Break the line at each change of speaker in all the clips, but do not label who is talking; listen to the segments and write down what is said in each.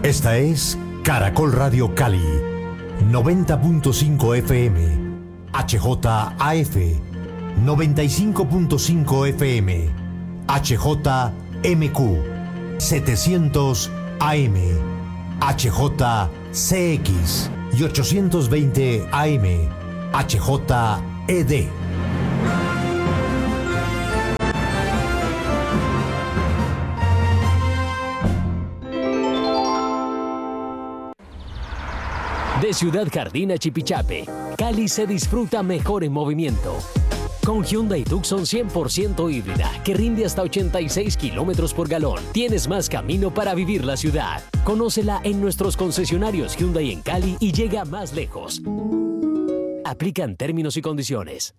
Esta es Caracol Radio Cali, 90.5 FM, HJAF, 95.5 FM, HJMQ, 700 AM, HJCX y 820 AM, HJED.
De Ciudad Jardín a Chipichape, Cali se disfruta mejor en movimiento. Con Hyundai Tucson 100% híbrida, que rinde hasta 86 kilómetros por galón, tienes más camino para vivir la ciudad. Conócela en nuestros concesionarios Hyundai en Cali y llega más lejos. Aplican términos y condiciones.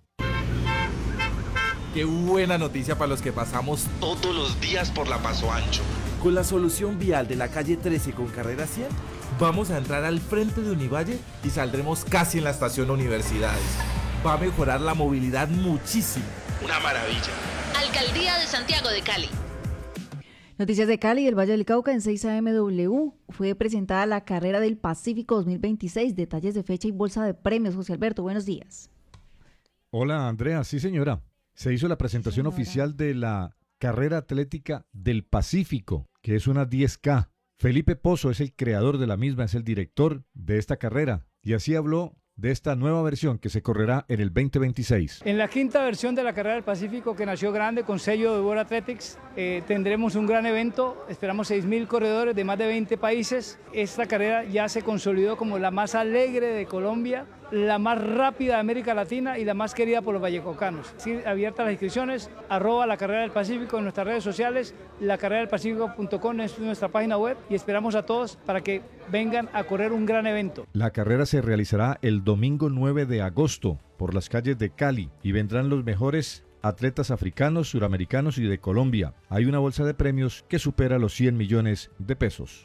Qué buena noticia para los que pasamos todos los días por la Paso Ancho. Con la solución vial de la calle 13 con carrera 100, vamos a entrar al frente de Univalle y saldremos casi en la estación Universidades. Va a mejorar la movilidad muchísimo. Una maravilla.
Alcaldía de Santiago de Cali.
Noticias de Cali y del Valle del Cauca en 6AMW. Fue presentada la Carrera del Pacífico 2026. Detalles de fecha y bolsa de premios. José Alberto, buenos días.
Hola, Andrea. Sí, señora. Se hizo la presentación oficial de la Carrera Atlética del Pacífico, que es una 10K. Felipe Pozo es el creador de la misma, es el director de esta carrera, y así habló de esta nueva versión que se correrá en el 2026.
En la quinta versión de la Carrera del Pacífico, que nació grande con sello de World Athletics, tendremos un gran evento. Esperamos 6.000 corredores de más de 20 países. Esta carrera ya se consolidó como la más alegre de Colombia, la más rápida de América Latina y la más querida por los vallecocanos. Sí, abiertas las inscripciones, @la Carrera del Pacífico en nuestras redes sociales, lacarreradelpacifico.com es nuestra página web, y esperamos a todos para que vengan a correr un gran evento.
La carrera se realizará el domingo 9 de agosto por las calles de Cali y vendrán los mejores atletas africanos, suramericanos y de Colombia. Hay una bolsa de premios que supera los 100 millones de pesos.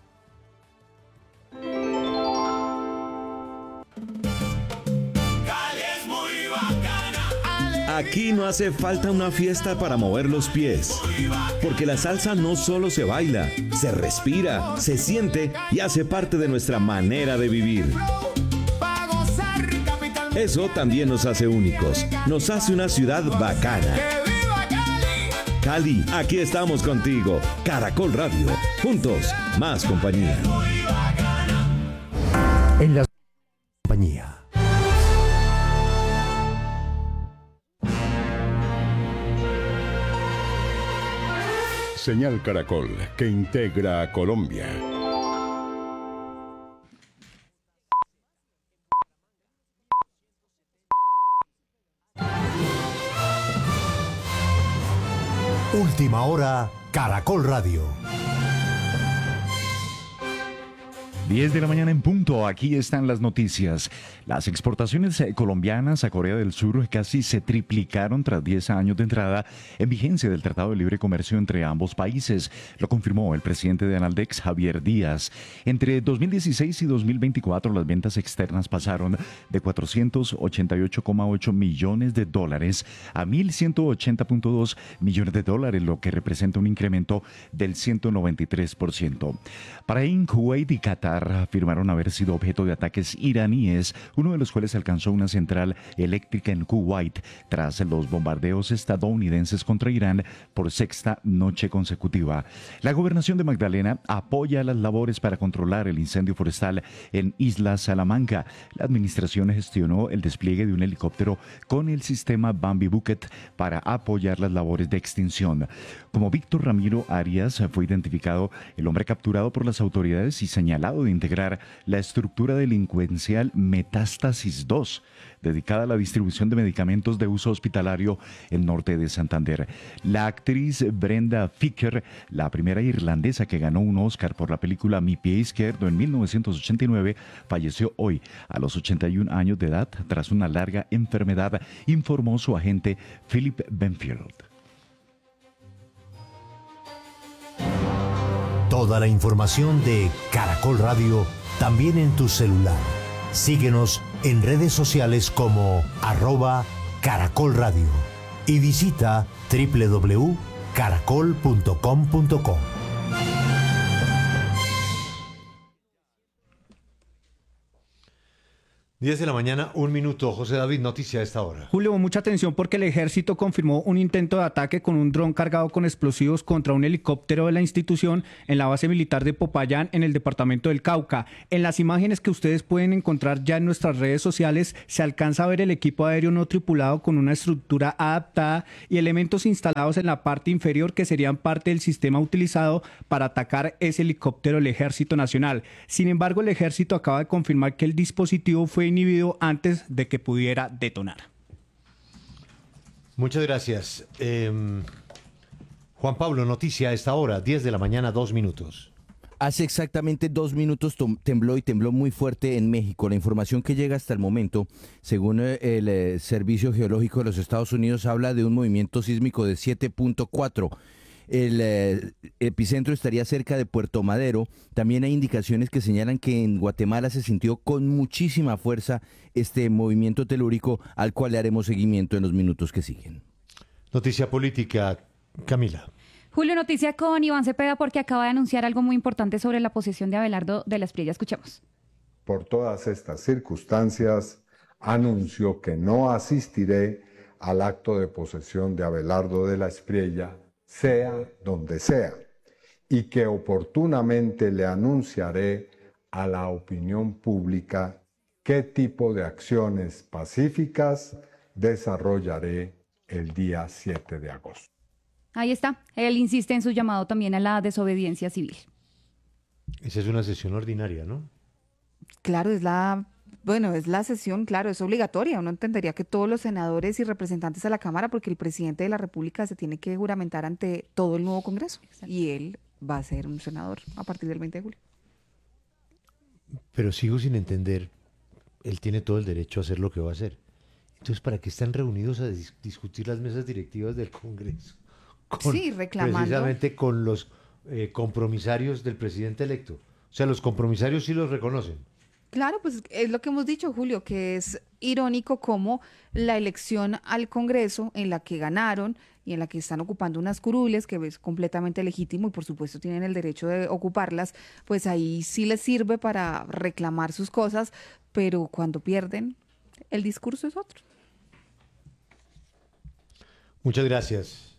Aquí no hace falta una fiesta para mover los pies, porque la salsa no solo se baila, se respira, se siente y hace parte de nuestra manera de vivir. Eso también nos hace únicos, nos hace una ciudad bacana. Cali, aquí estamos contigo. Caracol Radio, juntos, más compañía.
En la compañía.
Señal Caracol, que integra a Colombia.
Última hora, Caracol Radio.
10 de la mañana en punto, aquí están las noticias. Las exportaciones colombianas a Corea del Sur casi se triplicaron tras 10 años de entrada en vigencia del Tratado de Libre Comercio entre ambos países. Lo confirmó el presidente de Analdex, Javier Díaz. Entre 2016 y 2024, las ventas externas pasaron de 488,8 millones de dólares a 1.180,2 millones de dólares, lo que representa un incremento del 193%. Bahrein, Kuwait y Qatar afirmaron haber sido objeto de ataques iraníes, uno de los cuales alcanzó una central eléctrica en Kuwait tras los bombardeos estadounidenses contra Irán por sexta noche consecutiva. La gobernación de Magdalena apoya las labores para controlar el incendio forestal en Isla Salamanca. La administración gestionó el despliegue de un helicóptero con el sistema Bambi Bucket para apoyar las labores de extinción. Como Víctor Ramiro Arias, fue identificado el hombre capturado por las autoridades y señalado de integrar la estructura delincuencial Metástasis 2, dedicada a la distribución de medicamentos de uso hospitalario en norte de Santander. La actriz Brenda Ficker, la primera irlandesa que ganó un Oscar por la película Mi pie izquierdo en 1989, falleció hoy a los 81 años de edad tras una larga enfermedad, informó su agente Philip Benfield.
Toda la información de Caracol Radio también en tu celular. Síguenos en redes sociales como @Caracol Radio y visita www.caracol.com.co. 10 de la mañana, 1 minuto. José David, noticia a esta hora.
Julio, mucha atención porque el ejército confirmó un intento de ataque con un dron cargado con explosivos contra un helicóptero de la institución en la base militar de Popayán, en el departamento del Cauca. En las imágenes que ustedes pueden encontrar ya en nuestras redes sociales, se alcanza a ver el equipo aéreo no tripulado con una estructura adaptada y elementos instalados en la parte inferior que serían parte del sistema utilizado para atacar ese helicóptero del Ejército Nacional. Sin embargo, el ejército acaba de confirmar que el dispositivo fue inhibido antes de que pudiera detonar.
Muchas gracias. Juan Pablo, noticia a esta hora, 10 de la mañana, 2 minutos.
Hace exactamente 2 minutos tembló y tembló muy fuerte en México. La información que llega hasta el momento, según el Servicio Geológico de los Estados Unidos, habla de un movimiento sísmico de 7.4. El epicentro estaría cerca de Puerto Madero. También hay indicaciones que señalan que en Guatemala se sintió con muchísima fuerza este movimiento telúrico, al cual le haremos seguimiento en los minutos que siguen.
Noticia política, Camila.
Julio, noticia con Iván Cepeda porque acaba de anunciar algo muy importante sobre la posesión de Abelardo de la Espriella. Escuchemos.
Por todas estas circunstancias, anuncio que no asistiré al acto de posesión de Abelardo de la Espriella, sea donde sea, y que oportunamente le anunciaré a la opinión pública qué tipo de acciones pacíficas desarrollaré el día 7 de agosto.
Ahí está. Él insiste en su llamado también a la desobediencia civil.
Esa es una sesión ordinaria, ¿no?
Claro, es la sesión, claro, es obligatoria. Uno entendería que todos los senadores y representantes a la Cámara, porque el presidente de la República se tiene que juramentar ante todo el nuevo Congreso. Exacto. Y él va a ser un senador a partir del 20 de julio.
Pero sigo sin entender, él tiene todo el derecho a hacer lo que va a hacer. Entonces, ¿para qué están reunidos a discutir las mesas directivas del Congreso?
Sí, reclamando.
Precisamente con los compromisarios del presidente electo. O sea, los compromisarios sí los reconocen.
Claro, pues es lo que hemos dicho, Julio, que es irónico cómo la elección al Congreso en la que ganaron y en la que están ocupando unas curules, que es completamente legítimo y por supuesto tienen el derecho de ocuparlas, pues ahí sí les sirve para reclamar sus cosas, pero cuando pierden, el discurso es otro.
Muchas gracias.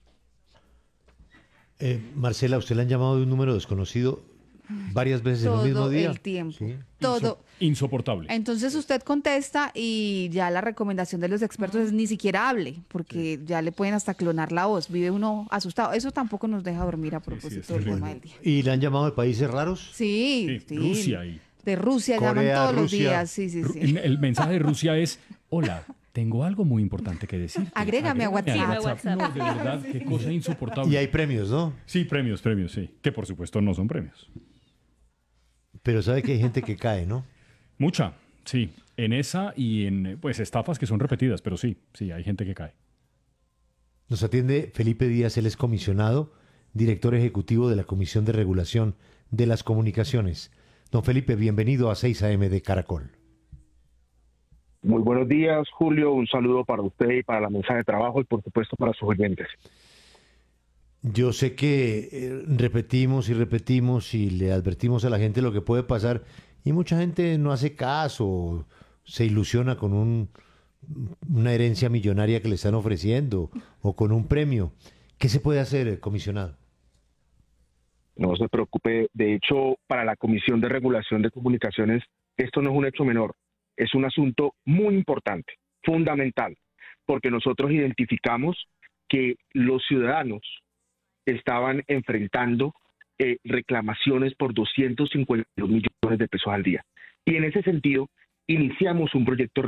Marcela, ¿usted le han llamado de un número desconocido varias veces en un mismo día?
Todo el tiempo.
¿Sí?
Todo.
Insoportable.
Entonces usted contesta y ya la recomendación de los expertos es ni siquiera hable, porque ya le pueden hasta clonar la voz. Vive uno asustado. Eso tampoco nos deja dormir a propósito del tema del día.
¿Y le han llamado de países raros?
Sí.
Rusia.
De Rusia
Corea,
llaman todos
Rusia.
los días. Sí.
El mensaje de Rusia es: hola, tengo algo muy importante que decir.
Agrégame a WhatsApp.
No, de verdad, qué cosa insoportable.
Y hay premios, ¿no?
Sí, premios, sí. Que por supuesto no son premios.
Pero sabe que hay gente que cae, ¿no?
Mucha, sí. En esa y en pues estafas que son repetidas, pero sí, hay gente que cae.
Nos atiende Felipe Díaz, él es comisionado, director ejecutivo de la Comisión de Regulación de las Comunicaciones. Don Felipe, bienvenido a 6 AM de Caracol.
Muy buenos días, Julio. Un saludo para usted y para la mesa de trabajo y, por supuesto, para sus oyentes.
Yo sé que repetimos y le advertimos a la gente lo que puede pasar y mucha gente no hace caso, se ilusiona con una herencia millonaria que le están ofreciendo o con un premio. ¿Qué se puede hacer, comisionado?
No se preocupe. De hecho, para la Comisión de Regulación de Comunicaciones, esto no es un hecho menor. Es un asunto muy importante, fundamental, porque nosotros identificamos que los ciudadanos estaban enfrentando reclamaciones por 252 millones de pesos al día. Y en ese sentido, iniciamos un proyecto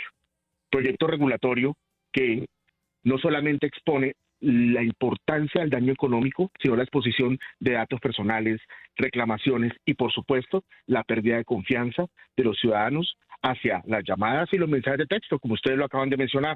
regulatorio que no solamente expone la importancia del daño económico, sino la exposición de datos personales, reclamaciones y, por supuesto, la pérdida de confianza de los ciudadanos hacia las llamadas y los mensajes de texto, como ustedes lo acaban de mencionar.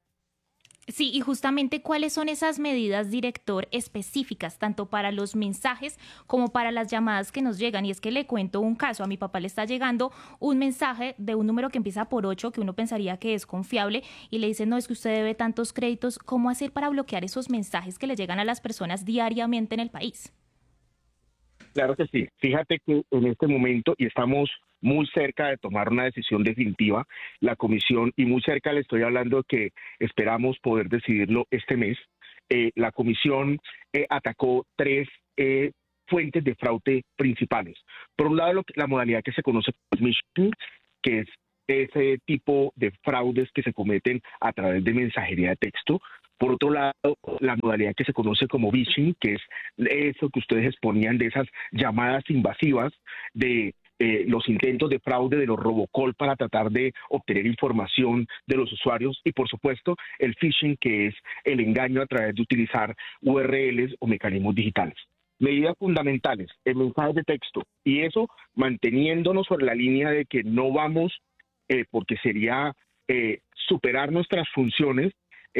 Sí, y justamente cuáles son esas medidas, director, específicas, tanto para los mensajes como para las llamadas que nos llegan. Y es que le cuento un caso, a mi papá le está llegando un mensaje de un número que empieza por 8, que uno pensaría que es confiable, y le dicen, no, es que usted debe tantos créditos. ¿Cómo hacer para bloquear esos mensajes que le llegan a las personas diariamente en el país?
Claro que sí. Fíjate que en este momento, y estamos muy cerca de tomar una decisión definitiva, la comisión, y muy cerca le estoy hablando de que esperamos poder decidirlo este mes, la comisión atacó 3 fuentes de fraude principales. Por un lado, la modalidad que se conoce como smishing, que es ese tipo de fraudes que se cometen a través de mensajería de texto. Por otro lado, la modalidad que se conoce como phishing, que es eso que ustedes exponían de esas llamadas invasivas, de los intentos de fraude, de los robocall para tratar de obtener información de los usuarios, y por supuesto el phishing, que es el engaño a través de utilizar URLs o mecanismos digitales. Medidas fundamentales en mensajes de texto, y eso manteniéndonos sobre la línea de que no vamos, porque sería superar nuestras funciones,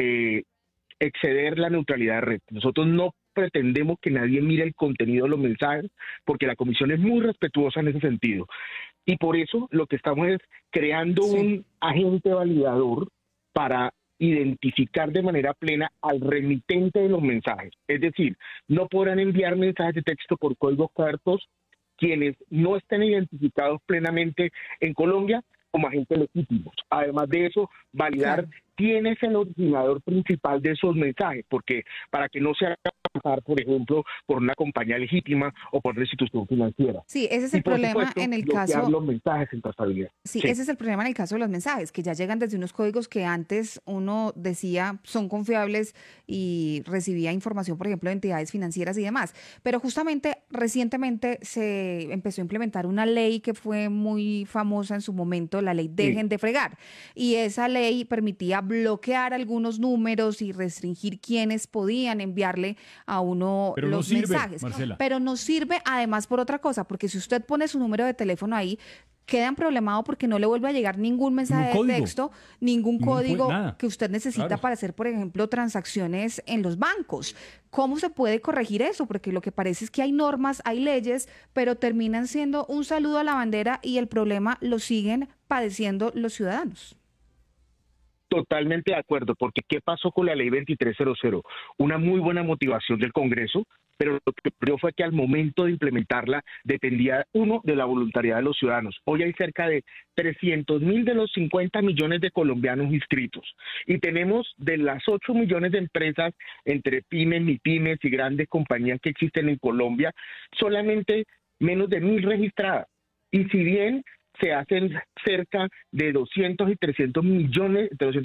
exceder la neutralidad de red. Nosotros no pretendemos que nadie mire el contenido de los mensajes, porque la comisión es muy respetuosa en ese sentido. Y por eso lo que estamos es creando un agente validador para identificar de manera plena al remitente de los mensajes. Es decir, no podrán enviar mensajes de texto por códigos abiertos quienes no estén identificados plenamente en Colombia como agentes legítimos. Además de eso, validar quién es el originador principal de esos mensajes, porque para que no se haga pasar, por ejemplo, por una compañía legítima o por una institución financiera.
Sí, ese es el problema en el caso.
Los mensajes en trazabilidad.
Sí, ese es el problema en el caso de los mensajes, que ya llegan desde unos códigos que antes uno decía son confiables y recibía información, por ejemplo, de entidades financieras y demás. Pero justamente recientemente se empezó a implementar una ley que fue muy famosa en su momento, la ley Dejen de Fregar. Y esa ley permitía bloquear algunos números y restringir quiénes podían enviarle a uno
pero
los
no sirve,
mensajes.
Marcela.
Pero no sirve además por otra cosa, porque si usted pone su número de teléfono ahí, quedan problemado porque no le vuelve a llegar ningún mensaje de texto, ningún código que usted necesita para hacer, por ejemplo, transacciones en los bancos. ¿Cómo se puede corregir eso? Porque lo que parece es que hay normas, hay leyes, pero terminan siendo un saludo a la bandera y el problema lo siguen padeciendo los ciudadanos.
Totalmente de acuerdo, porque ¿qué pasó con la ley 2300? Una muy buena motivación del Congreso, pero lo que ocurrió fue que al momento de implementarla dependía, uno, de la voluntariedad de los ciudadanos. Hoy hay cerca de 300.000 de los 50 millones de colombianos inscritos, y tenemos de las 8 millones de empresas entre pymes, mipymes y grandes compañías que existen en Colombia, solamente menos de 1.000 registradas. Y si bien se hacen cerca de 200 y 300 millones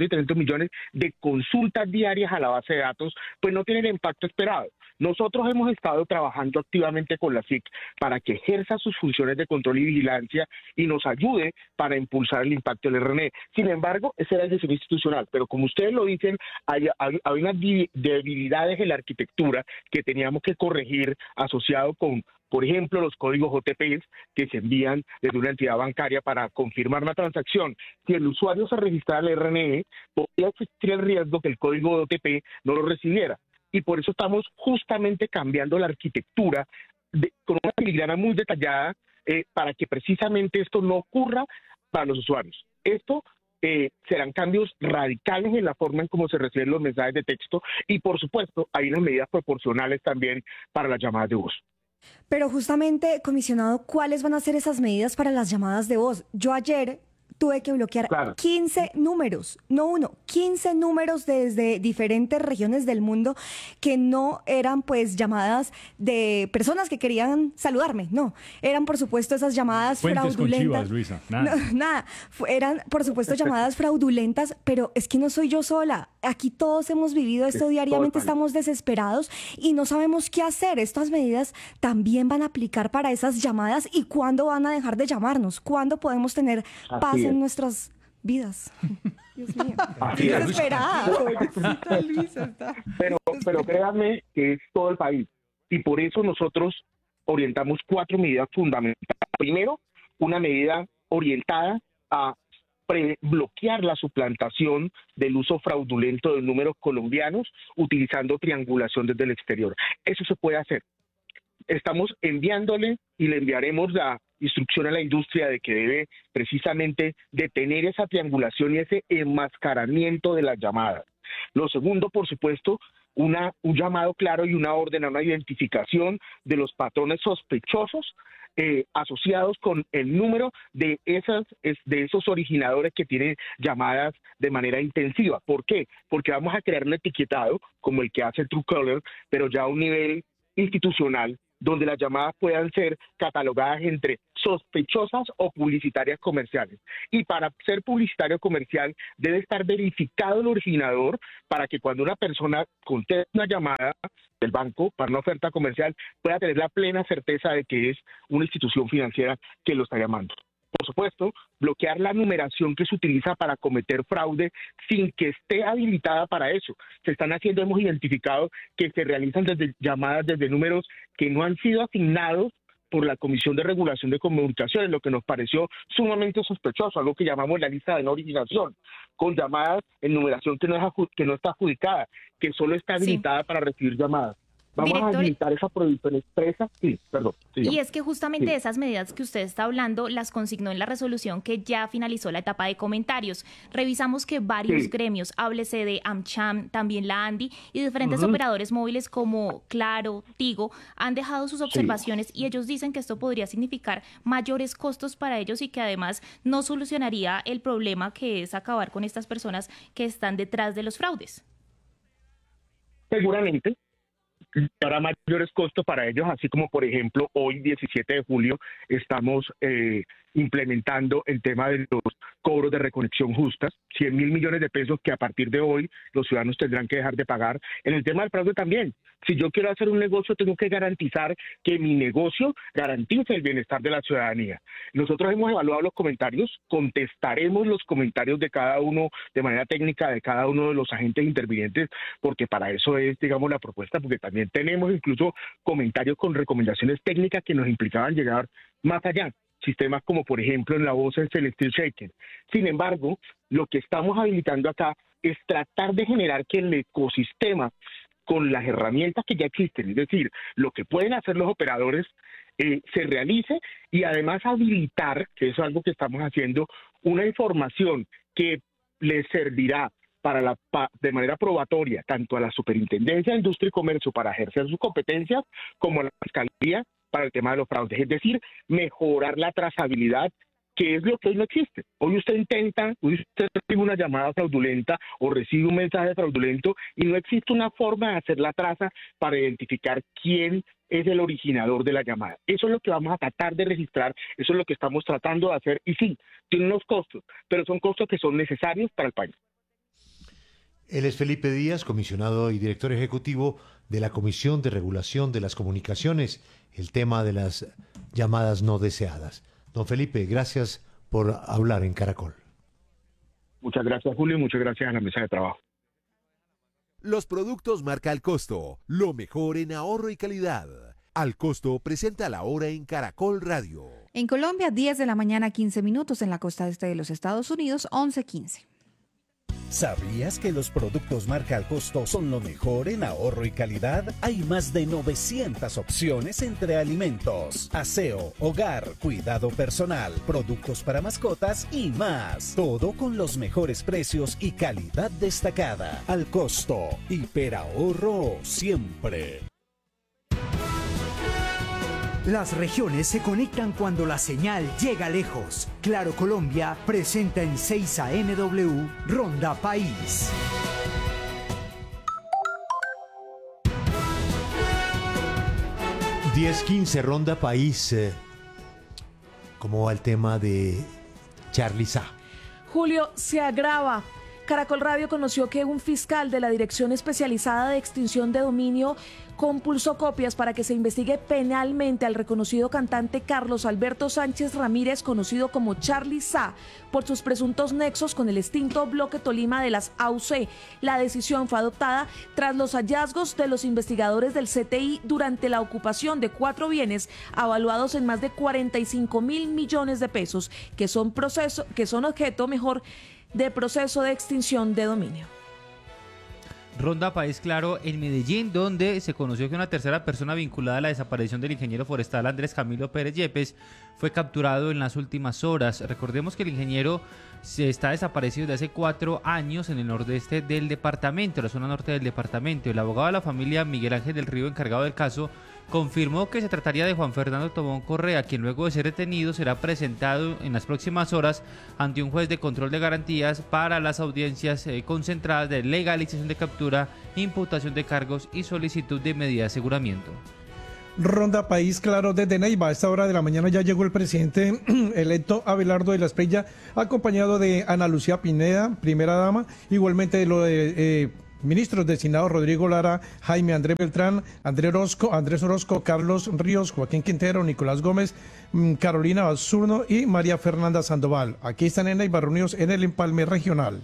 de consultas diarias a la base de datos, pues no tienen el impacto esperado. Nosotros hemos estado trabajando activamente con la SIC para que ejerza sus funciones de control y vigilancia y nos ayude para impulsar el impacto del RNE. Sin embargo, esa era la decisión institucional, pero como ustedes lo dicen, hay unas debilidades en la arquitectura que teníamos que corregir asociado con, por ejemplo, los códigos OTP que se envían desde una entidad bancaria para confirmar una transacción. Si el usuario se registrara al RNE, podría existir el riesgo que el código de OTP no lo recibiera. Y por eso estamos justamente cambiando la arquitectura con una filigrana muy detallada para que precisamente esto no ocurra para los usuarios. Esto serán cambios radicales en la forma en cómo se reciben los mensajes de texto, y por supuesto hay unas medidas proporcionales también para las llamadas de voz.
Pero justamente, comisionado, ¿cuáles van a ser esas medidas para las llamadas de voz? Yo ayer tuve que bloquear 15 números, no uno, 15 números desde diferentes regiones del mundo que no eran pues llamadas de personas que querían saludarme, no, eran por supuesto esas llamadas
Fuentes
fraudulentas.
Con Chivas, Luisa, nada.
No, nada, eran por supuesto llamadas fraudulentas, pero es que no soy yo sola, aquí todos hemos vivido esto diariamente, estamos desesperados y no sabemos qué hacer. Estas medidas también van a aplicar para esas llamadas, y ¿cuándo van a dejar de llamarnos? ¿Cuándo podemos tener paz en nuestras vidas? Dios mío.
Así es.
Desesperada.
Pero créanme que es todo el país, y por eso nosotros orientamos 4 medidas fundamentales. Primero, una medida orientada a bloquear la suplantación del uso fraudulento de números colombianos utilizando triangulación desde el exterior. Eso se puede hacer. Estamos enviándole y le enviaremos la instrucción a la industria de que debe precisamente detener esa triangulación y ese enmascaramiento de las llamadas. Lo segundo, por supuesto, un llamado claro y una orden a una identificación de los patrones sospechosos asociados con el número de esos originadores que tienen llamadas de manera intensiva. ¿Por qué? Porque vamos a crear un etiquetado como el que hace Truecaller, pero ya a un nivel institucional, donde las llamadas puedan ser catalogadas entre sospechosas o publicitarias comerciales. Y para ser publicitario comercial debe estar verificado el originador para que cuando una persona conteste una llamada del banco para una oferta comercial pueda tener la plena certeza de que es una institución financiera que lo está llamando. Por supuesto, bloquear la numeración que se utiliza para cometer fraude sin que esté habilitada para eso. Hemos identificado que se realizan desde llamadas desde números que no han sido asignados por la Comisión de Regulación de Comunicaciones, lo que nos pareció sumamente sospechoso, algo que llamamos la lista de no originación, con llamadas en numeración que no está adjudicada, que solo está habilitada para recibir llamadas. Vamos a habilitar esa prohibición expresa. Sí, perdón.
Y es que justamente esas medidas que usted está hablando las consignó en la resolución que ya finalizó la etapa de comentarios. Revisamos que varios gremios, háblese de AmCham, también la ANDI y diferentes operadores móviles como Claro, Tigo, han dejado sus observaciones y ellos dicen que esto podría significar mayores costos para ellos y que además no solucionaría el problema que es acabar con estas personas que están detrás de los fraudes.
Seguramente. Habrá mayores costos para ellos, así como por ejemplo hoy 17 de julio estamos implementando el tema de los cobros de reconexión justas, 100.000 millones de pesos que a partir de hoy los ciudadanos tendrán que dejar de pagar. En el tema del fraude también, si yo quiero hacer un negocio tengo que garantizar que mi negocio garantice el bienestar de la ciudadanía. Nosotros hemos evaluado los comentarios, contestaremos los comentarios de cada uno de manera técnica de cada uno de los agentes intervinientes, porque para eso es, digamos, la propuesta, porque también tenemos incluso comentarios con recomendaciones técnicas que nos implicaban llegar más allá. Sistemas como, por ejemplo, en la voz en Celestial Shaker. Sin embargo, lo que estamos habilitando acá es tratar de generar que el ecosistema, con las herramientas que ya existen, es decir, lo que pueden hacer los operadores, se realice y además habilitar, que es algo que estamos haciendo, una información que les servirá de manera probatoria tanto a la Superintendencia de Industria y Comercio para ejercer sus competencias como a la Fiscalía para el tema de los fraudes, es decir, mejorar la trazabilidad, que es lo que hoy no existe. Hoy usted recibe una llamada fraudulenta o recibe un mensaje fraudulento y no existe una forma de hacer la traza para identificar quién es el originador de la llamada. Eso es lo que vamos a tratar de registrar, eso es lo que estamos tratando de hacer y sí, tiene unos costos, pero son costos que son necesarios para el país.
Él es Felipe Díaz, comisionado y director ejecutivo de la Comisión de Regulación de las Comunicaciones, el tema de las llamadas no deseadas. Don Felipe, gracias por hablar en Caracol.
Muchas gracias, Julio, y muchas gracias a la mesa de trabajo.
Los productos marca Al Costo, lo mejor en ahorro y calidad. Al Costo presenta la hora en Caracol Radio.
En Colombia, 10 de la mañana, 15 minutos. En la costa este de los Estados Unidos, 11:15.
¿Sabías que los productos marca Al Costo son lo mejor en ahorro y calidad? Hay más de 900 opciones entre alimentos, aseo, hogar, cuidado personal, productos para mascotas y más. Todo con los mejores precios y calidad destacada. Al Costo, hiperahorro siempre.
Las regiones se conectan cuando la señal llega lejos. Claro Colombia presenta en 6 AMW Ronda País.
...10:15 Ronda País. ¿Cómo va el tema de Charly Sá?
Julio, se agrava. Caracol Radio conoció que un fiscal de la Dirección Especializada de Extinción de Dominio compulsó copias para que se investigue penalmente al reconocido cantante Carlos Alberto Sánchez Ramírez, conocido como Charly Sá, por sus presuntos nexos con el extinto Bloque Tolima de las AUC. La decisión fue adoptada tras los hallazgos de los investigadores del CTI durante la ocupación de 4 bienes avaluados en más de 45.000 millones de pesos, que son objeto de proceso de extinción de dominio.
Ronda País, claro, en Medellín, donde se conoció que una tercera persona vinculada a la desaparición del ingeniero forestal Andrés Camilo Pérez Yepes fue capturado en las últimas horas. Recordemos que el ingeniero está desaparecido desde hace 4 años en el nordeste del departamento, la zona norte del departamento. El abogado de la familia, Miguel Ángel del Río, encargado del caso, confirmó que se trataría de Juan Fernando Tobón Correa, quien luego de ser detenido será presentado en las próximas horas ante un juez de control de garantías para las audiencias concentradas de legalización de captura, imputación de cargos y solicitud de medida de aseguramiento.
Ronda País Claro desde Neiva. A esta hora de la mañana ya llegó el presidente electo Abelardo de la Espriella, acompañado de Ana Lucía Pineda, primera dama, igualmente de ministros designados Rodrigo Lara, Jaime Andrés Beltrán, Andrés Orozco, Carlos Ríos, Joaquín Quintero, Nicolás Gómez, Carolina Basurno y María Fernanda Sandoval. Aquí están en Neiva reunidos en el empalme regional.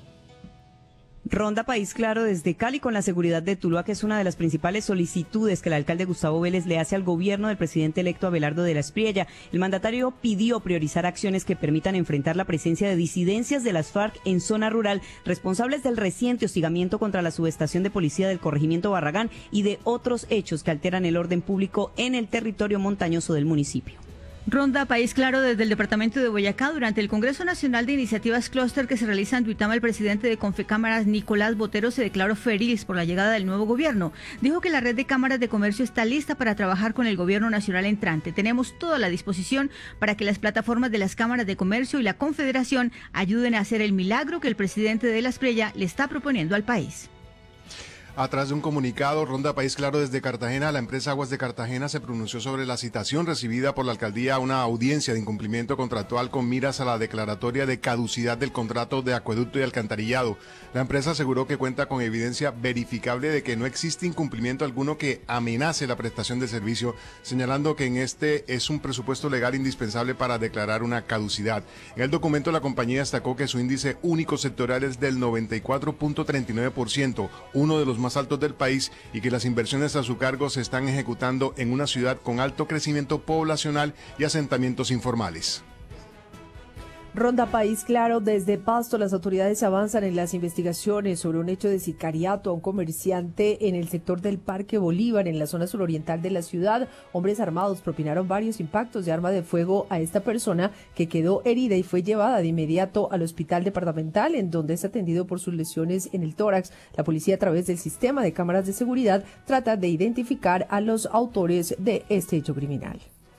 Ronda País Claro desde Cali con la seguridad de Tuluá, que es una de las principales solicitudes que el alcalde Gustavo Vélez le hace al gobierno del presidente electo Abelardo de la Espriella. El mandatario pidió priorizar acciones que permitan enfrentar la presencia de disidencias de las FARC en zona rural, responsables del reciente hostigamiento contra la subestación de policía del corregimiento Barragán y de otros hechos que alteran el orden público en el territorio montañoso del municipio.
Ronda País Claro desde el departamento de Boyacá. Durante el Congreso Nacional de Iniciativas Clúster que se realiza en Duitama, el presidente de Confecámaras, Nicolás Botero, se declaró feliz por la llegada del nuevo gobierno. Dijo que la red de cámaras de comercio está lista para trabajar con el gobierno nacional entrante. Tenemos toda la disposición para que las plataformas de las cámaras de comercio y la Confederación ayuden a hacer el milagro que el presidente de la Espriella le está proponiendo al país.
A través de un comunicado, Ronda País Claro desde Cartagena, la empresa Aguas de Cartagena se pronunció sobre la citación recibida por la alcaldía a una audiencia de incumplimiento contractual con miras a la declaratoria de caducidad del contrato de acueducto y alcantarillado. La empresa aseguró que cuenta con evidencia verificable de que no existe incumplimiento alguno que amenace la prestación de servicio, señalando que en este es un presupuesto legal indispensable para declarar una caducidad. En el documento, la compañía destacó que su índice único sectorial es del 94.39%, uno de los más altos del país, y que las inversiones a su cargo se están ejecutando en una ciudad con alto crecimiento poblacional y asentamientos informales.
Ronda País Claro desde Pasto. Las autoridades avanzan en las investigaciones sobre un hecho de sicariato a un comerciante en el sector del Parque Bolívar, en la zona suroriental de la ciudad. Hombres armados propinaron varios impactos de arma de fuego a esta persona, que quedó herida y fue llevada de inmediato al hospital departamental, en donde es atendido por sus lesiones en el tórax. La policía, a través del sistema de cámaras de seguridad, trata de identificar a los autores de este hecho criminal.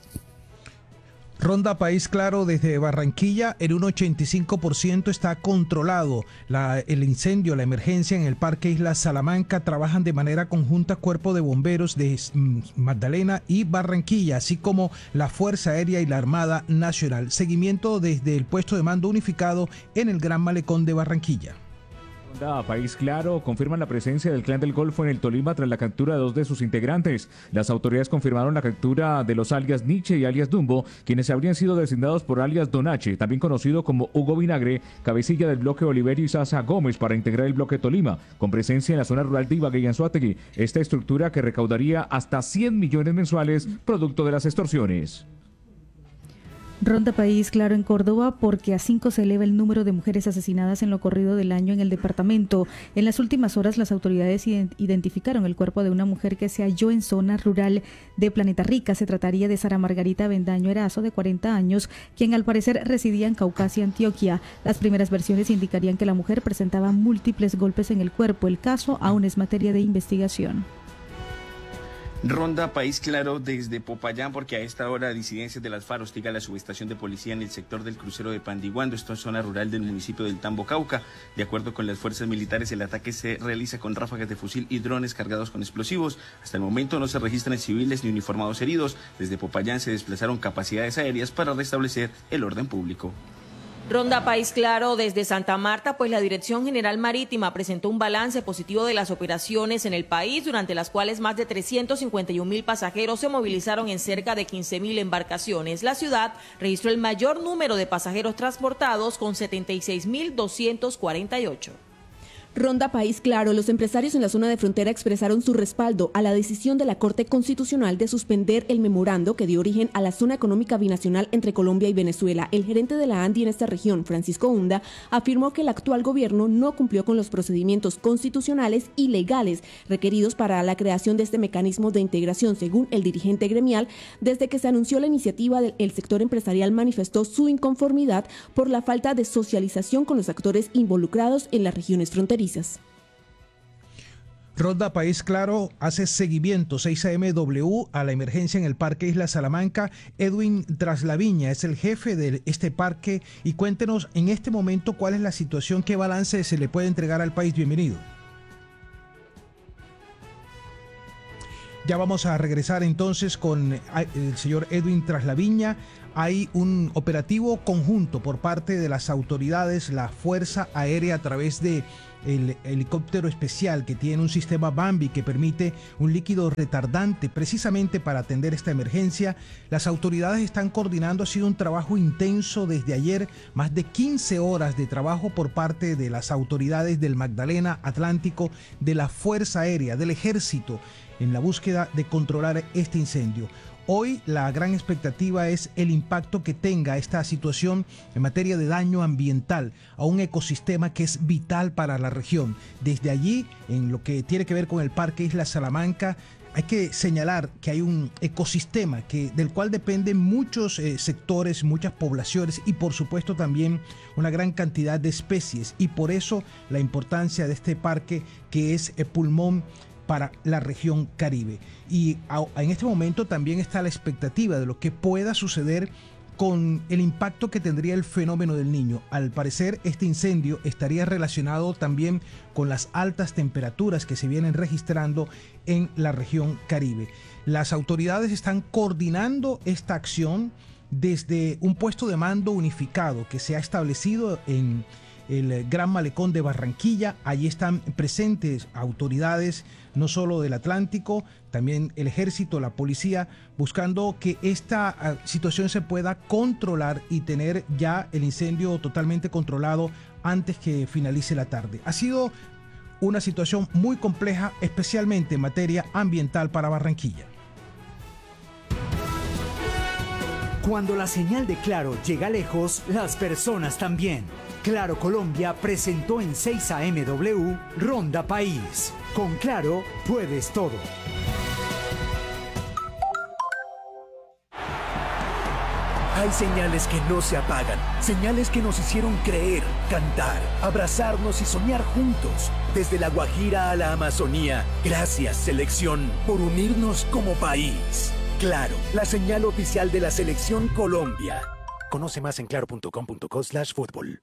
Ronda País Claro desde Barranquilla. En un 85% está controlado el incendio, la emergencia en el Parque Isla Salamanca. Trabajan de manera conjunta Cuerpo de Bomberos de Magdalena y Barranquilla, así como la Fuerza Aérea y la Armada Nacional. Seguimiento desde el puesto de mando unificado en el Gran Malecón de Barranquilla.
País Claro confirman la presencia del Clan del Golfo en el Tolima tras la captura de 2 de sus integrantes. Las autoridades confirmaron la captura de los alias Nietzsche y alias Dumbo, quienes habrían sido designados por alias Donache, también conocido como Hugo Vinagre, cabecilla del bloque Oliverio y Sasa Gómez, para integrar el bloque Tolima, con presencia en la zona rural de Ibagué y Anzoátegui. Esta estructura que recaudaría hasta 100 millones mensuales, producto de las extorsiones.
Ronda País Claro en Córdoba, porque a 5 se eleva el número de mujeres asesinadas en lo corrido del año en el departamento. En las últimas horas, las autoridades identificaron el cuerpo de una mujer que se halló en zona rural de Planeta Rica. Se trataría de Sara Margarita Bendaño Erazo, de 40 años, quien al parecer residía en Caucasia, Antioquia. Las primeras versiones indicarían que la mujer presentaba múltiples golpes en el cuerpo. El caso aún es materia de investigación.
Ronda País Claro desde Popayán, porque a esta hora disidencias de las FARC hostigan la subestación de policía en el sector del crucero de Pandiguando, esto es zona rural del municipio del Tambo, Cauca. De acuerdo con las fuerzas militares, el ataque se realiza con ráfagas de fusil y drones cargados con explosivos. Hasta el momento no se registran civiles ni uniformados heridos. Desde Popayán se desplazaron capacidades aéreas para restablecer el orden público.
Ronda País Claro desde Santa Marta, pues la Dirección General Marítima presentó un balance positivo de las operaciones en el país, durante las cuales más de 351.000 pasajeros se movilizaron en cerca de 15.000 embarcaciones. La ciudad registró el mayor número de pasajeros transportados, con 76.248.
Ronda País Claro, los empresarios en la zona de frontera expresaron su respaldo a la decisión de la Corte Constitucional de suspender el memorando que dio origen a la zona económica binacional entre Colombia y Venezuela. El gerente de la ANDI en esta región, Francisco Hunda, afirmó que el actual gobierno no cumplió con los procedimientos constitucionales y legales requeridos para la creación de este mecanismo de integración. Según el dirigente gremial, desde que se anunció la iniciativa, el sector empresarial manifestó su inconformidad por la falta de socialización con los actores involucrados en las regiones fronterizas.
Ronda País Claro hace seguimiento 6 AMW a la emergencia en el Parque Isla Salamanca. Edwin Traslaviña es el jefe de este parque y cuéntenos en este momento cuál es la situación, qué balance se le puede entregar al país. Bienvenido. Ya vamos a regresar entonces con el señor Edwin Traslaviña. Hay un operativo conjunto por parte de las autoridades, la Fuerza Aérea a través de el helicóptero especial que tiene un sistema Bambi que permite un líquido retardante precisamente para atender esta emergencia. Las autoridades están coordinando, ha sido un trabajo intenso desde ayer, más de 15 horas de trabajo por parte de las autoridades del Magdalena, Atlántico, de la Fuerza Aérea, del Ejército, en la búsqueda de controlar este incendio. Hoy la gran expectativa es el impacto que tenga esta situación en materia de daño ambiental a un ecosistema que es vital para la región. Desde allí, en lo que tiene que ver con el Parque Isla Salamanca, hay que señalar que hay un ecosistema del cual dependen muchos sectores, muchas poblaciones y por supuesto también una gran cantidad de especies, y por eso la importancia de este parque que es el pulmón para la región Caribe. Y en este momento también está la expectativa de lo que pueda suceder con el impacto que tendría el fenómeno del Niño. Al parecer, este incendio estaría relacionado también con las altas temperaturas que se vienen registrando en la región Caribe. Las autoridades están coordinando esta acción desde un puesto de mando unificado que se ha establecido en el Gran Malecón de Barranquilla. Allí están presentes autoridades no solo del Atlántico, también el Ejército, la Policía, buscando que esta situación se pueda controlar y tener ya el incendio totalmente controlado antes que finalice la tarde. Ha sido una situación muy compleja, especialmente en materia ambiental para Barranquilla.
Cuando la señal de Claro llega lejos, las personas también. Claro Colombia presentó en 6 AMW Ronda País. Con Claro puedes todo.
Hay señales que no se apagan, señales que nos hicieron creer, cantar, abrazarnos y soñar juntos. Desde la Guajira a la Amazonía, gracias selección por unirnos como país. Claro, la señal oficial de la Selección Colombia. Conoce más en claro.com.co/fútbol.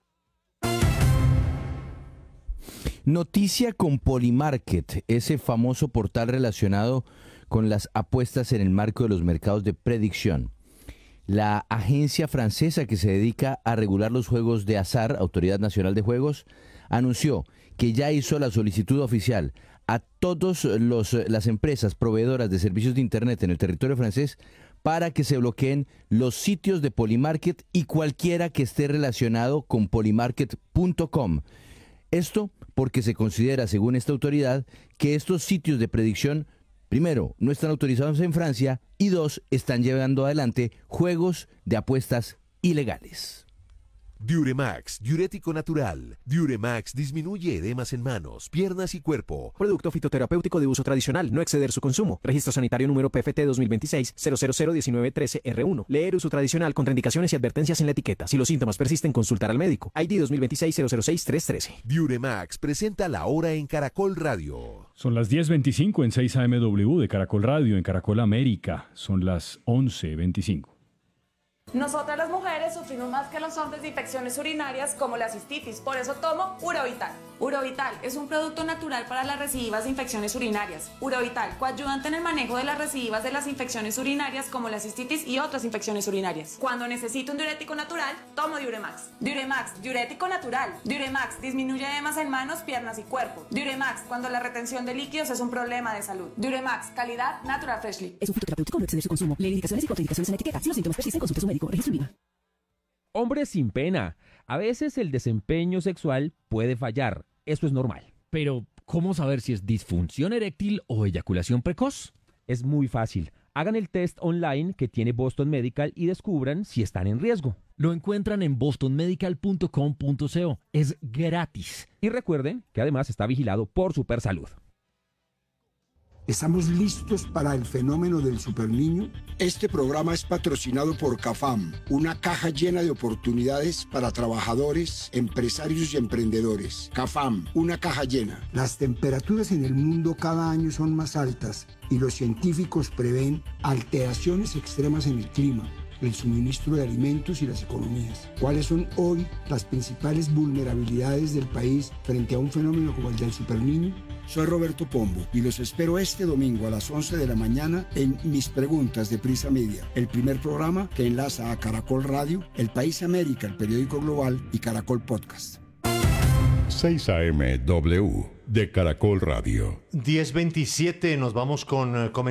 Noticia con Polymarket, ese famoso portal relacionado con las apuestas en el marco de los mercados de predicción. La agencia francesa que se dedica a regular los juegos de azar, Autoridad Nacional de Juegos, anunció que ya hizo la solicitud oficial a todas las empresas proveedoras de servicios de Internet en el territorio francés para que se bloqueen los sitios de Polymarket y cualquiera que esté relacionado con polymarket.com. Esto porque se considera, según esta autoridad, que estos sitios de predicción, primero, no están autorizados en Francia y dos, están llevando adelante juegos de apuestas ilegales.
Diuremax, diurético natural. Diuremax disminuye edemas en manos, piernas y cuerpo.
Producto fitoterapéutico de uso tradicional, no exceder su consumo. Registro sanitario número PFT 2026-0001913-R1. Leer uso tradicional, contraindicaciones y advertencias en la etiqueta. Si los síntomas persisten, consultar al médico. ID 2026-006-313.
Diuremax presenta La Hora en Caracol Radio.
Son las 10:25 en 6 AMW de Caracol Radio, en Caracol América. Son las 11:25.
Nosotras las mujeres sufrimos más que los hombres de infecciones urinarias como la cistitis, por eso tomo Urovital. Urovital es un producto natural para las recidivas de infecciones urinarias. Urovital, coadyuvante en el manejo de las recidivas de las infecciones urinarias como la cistitis y otras infecciones urinarias. Cuando necesito un diurético natural, tomo Diuremax. Diuremax, diurético natural. Diuremax disminuye edemas en manos, piernas y cuerpo. Diuremax, cuando la retención de líquidos es un problema de salud. Diuremax, calidad Natural Freshly.
Es un fitoterapéutico, no exceder su consumo. Lee indicaciones y contraindicaciones en la etiqueta. Si los síntomas persisten, consulte a su médico. Registro INVIMA.
Hombres sin pena. A veces el desempeño sexual puede fallar. Eso es normal. Pero, ¿cómo saber si es disfunción eréctil o eyaculación precoz?
Es muy fácil. Hagan el test online que tiene Boston Medical y descubran si están en riesgo.
Lo encuentran en bostonmedical.com.co. Es gratis.
Y recuerden que además está vigilado por Supersalud.
¿Estamos listos para el fenómeno del superniño? Este programa es patrocinado por CAFAM, una caja llena de oportunidades para trabajadores, empresarios y emprendedores. CAFAM, una caja llena. Las temperaturas en el mundo cada año son más altas y los científicos prevén alteraciones extremas en el clima, el suministro de alimentos y las economías. ¿Cuáles son hoy las principales vulnerabilidades del país frente a un fenómeno como el del superniño? Soy Roberto Pombo y los espero este domingo a las 11 de la mañana en Mis Preguntas de Prisa Media, el primer programa que enlaza a Caracol Radio, El País América, el periódico global y Caracol Podcast.
6 AM W de Caracol Radio.
10:27, nos vamos con